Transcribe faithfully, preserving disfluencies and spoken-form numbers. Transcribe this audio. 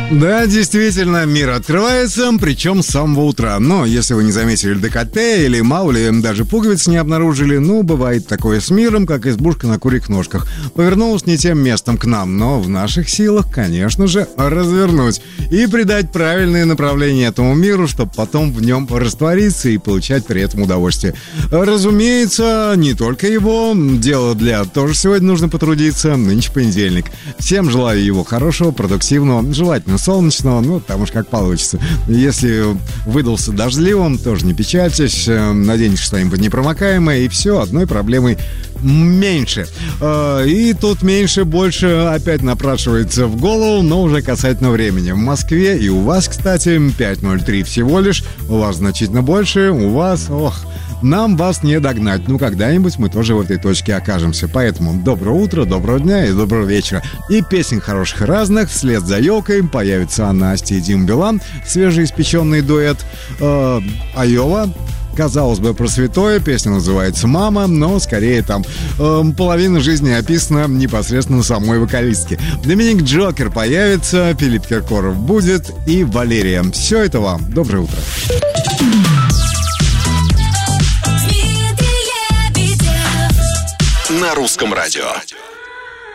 Да, действительно, мир открывается, причем с самого утра. Но если вы не заметили декольте или, мало ли, даже пуговиц не обнаружили, ну, бывает такое с миром, как избушка на курьих ножках. Повернулась не тем местом к нам, но в наших силах, конечно же, развернуть и придать правильное направление этому миру, чтобы потом в нем раствориться и получать при этом удовольствие. Разумеется, не только его. Дело для тоже сегодня нужно потрудиться. Нынче понедельник. Всем желаю его хорошего, продуктивного, желательно солнечного, ну, там уж как получится. Если выдался дождливым, тоже не печальтесь, наденьте что-нибудь непромокаемое, и все, одной проблемой меньше. И тут меньше, больше опять напрашивается в голову, но уже касательно времени. В Москве и у вас, кстати, пять ноль три всего лишь, у вас значительно больше, у вас, ох, нам вас не догнать. Ну, когда-нибудь мы тоже в этой точке окажемся. Поэтому доброе утро, доброго дня и доброго вечера. И песен хороших и разных. Вслед за елкой появится Настя и Дима Билан. Свежеиспеченный дуэт. Э, Айова. Казалось бы, про святое. Песня называется «Мама», но скорее там э, половина жизни описана непосредственно самой вокалистки. Доминик Джокер появится, Филипп Киркоров будет и Валерия. Все это вам. Доброе утро. На русском радио.